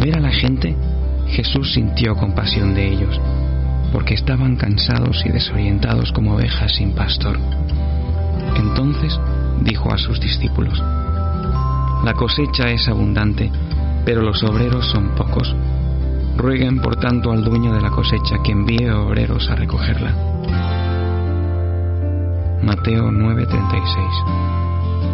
ver a la gente, Jesús sintió compasión de ellos, porque estaban cansados y desorientados como ovejas sin pastor. Entonces dijo a sus discípulos: La cosecha es abundante, pero los obreros son pocos. Rueguen por tanto al dueño de la cosecha que envíe obreros a recogerla. Mateo 9:36.